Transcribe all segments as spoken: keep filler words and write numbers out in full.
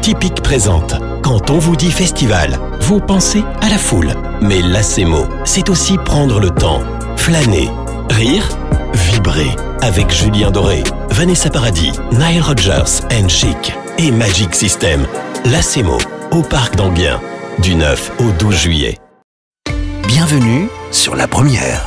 Typique présente. Quand on vous dit festival, vous pensez à la foule. Mais Lacemo, c'est aussi prendre le temps, flâner, rire, vibrer. Avec Julien Doré, Vanessa Paradis, Nile Rodgers and Chic et Magic System. Lacemo, au Parc d'Enghien, du neuf au douze juillet. Bienvenue sur la première.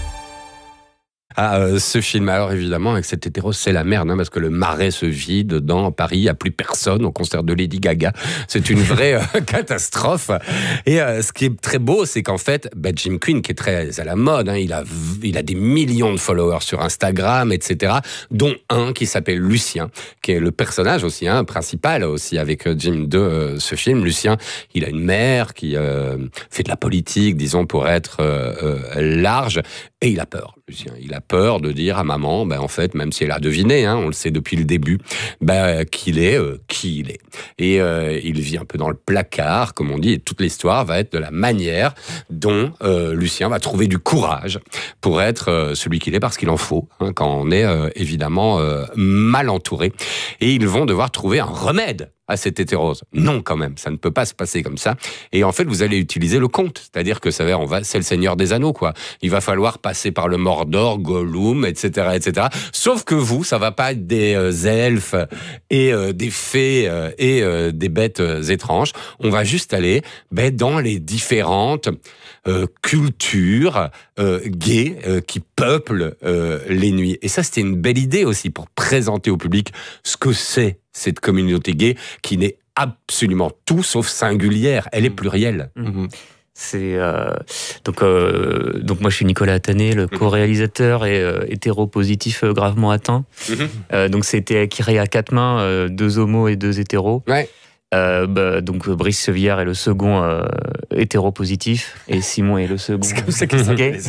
Ah, euh, ce film, alors évidemment, avec cet hétéro, c'est la merde, hein, parce que le Marais se vide dans Paris, il n'y a plus personne au concert de Lady Gaga. C'est une vraie euh, catastrophe. Et euh, ce qui est très beau, c'est qu'en fait, bah, Jim Quinn, qui est très à la mode, hein, il a, il a des millions de followers sur Instagram, et cetera, dont un qui s'appelle Lucien, qui est le personnage aussi, hein, principal aussi, avec Jim de euh, ce film. Lucien, il a une mère qui euh, fait de la politique, disons, pour être euh, euh, large, et il a peur, Lucien. Il a peur de dire à maman, ben, en fait, même si elle a deviné, hein, on le sait depuis le début, ben, qu'il est euh, qui il est. Et euh, il vit un peu dans le placard, comme on dit, et toute l'histoire va être de la manière dont euh, Lucien va trouver du courage pour être euh, celui qu'il est, parce qu'il en faut, hein, quand on est euh, évidemment euh, mal entouré. Et ils vont devoir trouver un remède à cette hétérose. Non, quand même, ça ne peut pas se passer comme ça. Et en fait, vous allez utiliser le conte, c'est-à-dire que ça va, on va, c'est le Seigneur des Anneaux, quoi. Il va falloir passer par le Mordor, Gollum, et cetera, et cetera. Sauf que vous, ça va pas être des euh, elfes et euh, des fées euh, et euh, des bêtes euh, étranges. On va juste aller ben, dans les différentes euh, cultures euh, gays euh, qui peuplent euh, les nuits. Et ça, c'était une belle idée aussi pour présenter au public ce que c'est cette communauté gay qui n'est absolument tout sauf singulière. Elle est plurielle. Mmh. C'est euh, donc euh, donc moi je suis Nicolas Attané, le co-réalisateur et euh, hétéropositif euh, gravement atteint. Mmh. Euh, donc c'était créé à quatre mains, euh, deux homos et deux hétéros. Ouais. Euh, bah, donc Brice Sevillard est le second euh, hétéropositif et Simon est le second. C'est comme ça qu'il s'appelle.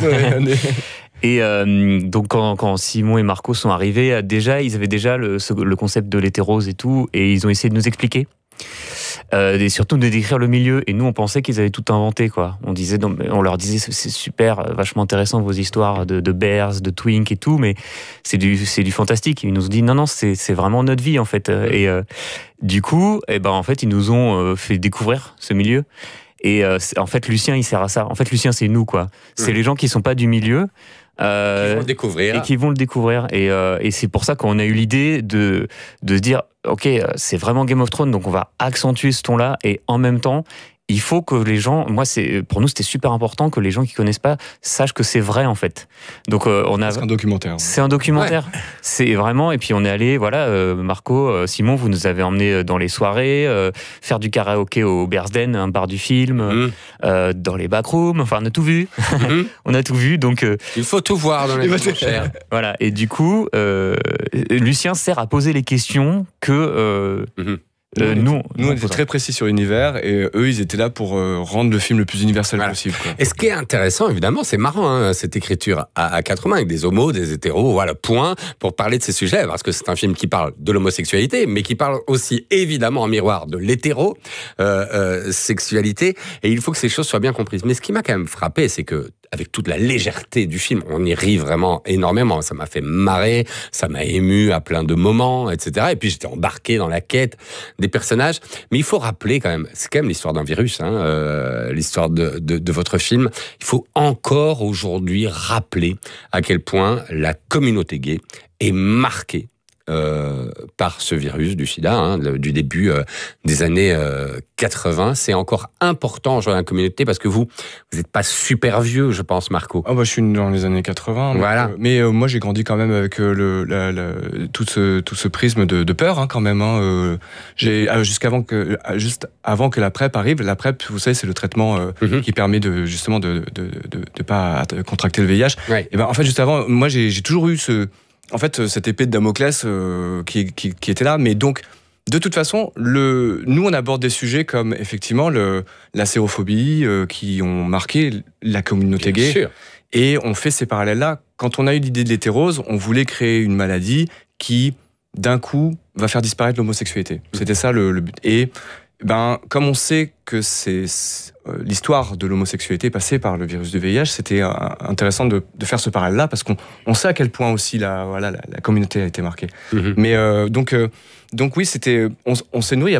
Et euh, donc quand, quand Simon et Marco sont arrivés, déjà ils avaient déjà le, le concept de l'hétérose et tout, et ils ont essayé de nous expliquer. Euh, et surtout de décrire le milieu, et nous on pensait qu'ils avaient tout inventé, quoi. On disait, non, on leur disait c'est super, vachement intéressant vos histoires de, de bears, de twink et tout, mais c'est du c'est du fantastique. Ils nous ont dit non non c'est c'est vraiment notre vie en fait. Et euh, du coup, et ben en fait ils nous ont euh, fait découvrir ce milieu. Et euh, en fait Lucien il sert à ça. En fait Lucien c'est nous, quoi. C'est mmh. les gens qui sont pas du milieu. Euh, qui vont le découvrir. Et qui vont le découvrir. Et, euh, et c'est pour ça qu'on a eu l'idée de, de se dire, ok, c'est vraiment Game of Thrones, donc on va accentuer ce ton-là, et en même temps, il faut que les gens, moi, c'est, pour nous, c'était super important que les gens qui connaissent pas sachent que c'est vrai, en fait. Donc, euh, on a. C'est un documentaire. C'est un documentaire. Ouais. C'est vraiment, et puis on est allé, voilà, euh, Marco, euh, Simon, vous nous avez emmenés dans les soirées, euh, faire du karaoké au Bearsden, un bar du film, mmh. euh, dans les backrooms, enfin, on a tout vu. Mmh. On a tout vu, donc. Euh, il faut tout voir dans les chers. Voilà, et du coup, euh, Lucien sert à poser les questions que. Euh, mmh. Euh, nous, nous, nous, on était très précis sur l'univers, et eux, ils étaient là pour euh, rendre le film le plus universel voilà. possible. Quoi. Et ce qui est intéressant, évidemment, c'est marrant, hein, cette écriture à, à quatre mains, avec des homos, des hétéros, voilà, point, pour parler de ces sujets, parce que c'est un film qui parle de l'homosexualité, mais qui parle aussi, évidemment, en miroir de l'hétéro-sexualité, euh, euh, et il faut que ces choses soient bien comprises. Mais ce qui m'a quand même frappé, c'est que, avec toute la légèreté du film, on y rit vraiment énormément. Ça m'a fait marrer, ça m'a ému à plein de moments, et cetera. Et puis j'étais embarqué dans la quête des personnages. Mais il faut rappeler quand même, c'est quand même l'histoire d'un virus, hein, euh, l'histoire de, de, de votre film. Il faut encore aujourd'hui rappeler à quel point la communauté gay est marquée Euh, par ce virus du sida, hein, le, du début euh, des années euh, quatre-vingts. C'est encore important dans la communauté, parce que vous, vous n'êtes pas super vieux, je pense, Marco. Oh bah, je suis né dans les années quatre-vingts. Voilà. Donc, euh, mais euh, moi, j'ai grandi quand même avec euh, le, la, la, tout, ce, tout ce prisme de, de peur, hein, quand même. Hein, euh, j'ai, euh, jusqu'avant que, euh, juste avant que la PrEP arrive, la PrEP, vous savez, c'est le traitement euh, mm-hmm. qui permet de, justement de de, de, de pas contracter le V I H. Ouais. Et ben, en fait, juste avant, moi, j'ai, j'ai toujours eu ce... En fait, cette épée de Damoclès euh, qui, qui, qui était là, mais donc, de toute façon, le, nous, on aborde des sujets comme, effectivement, le, la sérophobie, euh, qui ont marqué la communauté Bien gay. sûr. Et on fait ces parallèles-là. Quand on a eu l'idée de l'hétérose, on voulait créer une maladie qui, d'un coup, va faire disparaître l'homosexualité. Mmh. C'était ça le, le but. Et ben, comme on sait que c'est, c'est l'histoire de l'homosexualité passée par le virus du V I H, c'était euh, intéressant de, de faire ce parallèle-là, parce qu'on on sait à quel point aussi la, voilà, la, la communauté a été marquée. Mmh. Mais euh, donc, euh, donc oui, c'était, on, on s'est nourri.